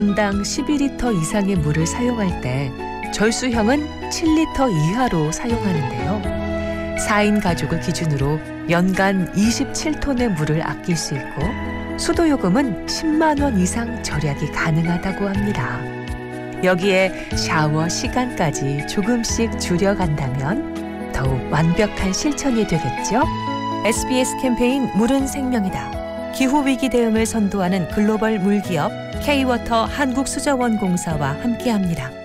인당 12리터 이상의 물을 사용할 때 절수형은 7리터 이하로 사용하는데요. 4인 가족을 기준으로 연간 27톤의 물을 아낄 수 있고 수도요금은 10만 원 이상 절약이 가능하다고 합니다. 여기에 샤워 시간까지 조금씩 줄여간다면 더욱 완벽한 실천이 되겠죠? SBS 캠페인 물은 생명이다. 기후위기 대응을 선도하는 글로벌 물기업 K-워터 한국수자원공사와 함께합니다.